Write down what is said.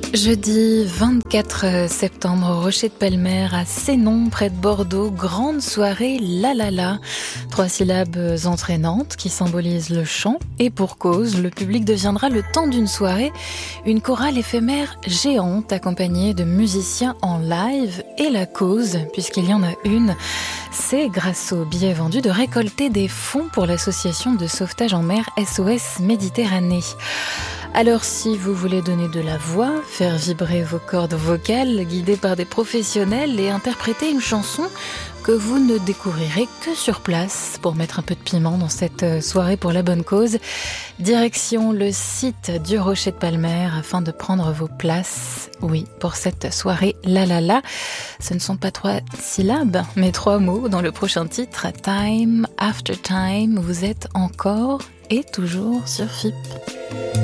Jeudi 24 septembre au Rocher de Pelmer à Sénon près de Bordeaux, grande soirée la la la. 3 syllabes entraînantes qui symbolisent le chant et pour cause, le public deviendra le temps d'une soirée une chorale éphémère géante accompagnée de musiciens en live et la cause, puisqu'il y en a une, c'est grâce aux billets vendus de récolter des fonds pour l'association de sauvetage en mer SOS Méditerranée. Alors si vous voulez donner de la voix, faire vibrer vos cordes vocales, guidées par des professionnels et interpréter une chanson que vous ne découvrirez que sur place pour mettre un peu de piment dans cette soirée pour la bonne cause, direction le site du Rocher de Pelmer afin de prendre vos places. Oui, pour cette soirée la la la, ce ne sont pas 3 syllabes, mais 3 mots dans le prochain titre, Time After Time. Vous êtes encore et toujours sur FIP.